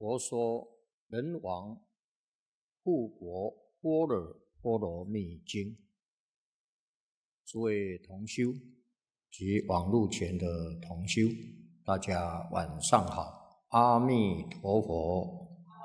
佛说人王护国般若波罗蜜经。诸位同修及网络前的同修，大家晚上好，阿弥陀佛。